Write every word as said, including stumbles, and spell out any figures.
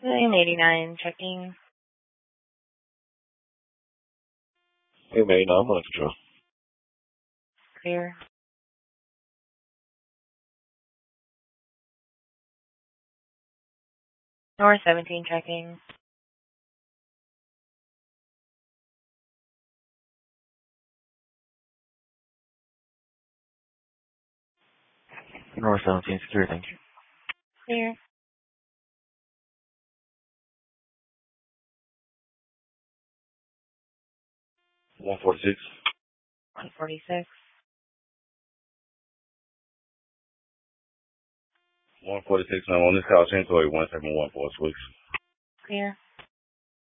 William eighty-nine, checking. William eighty-nine, I'm on control. Clear. North seventeen, checking. North seventeen, secure, thank you. Clear. one forty-six. one forty-six. one forty-six, I'm on this call, change to a one seven one four, switch. Clear.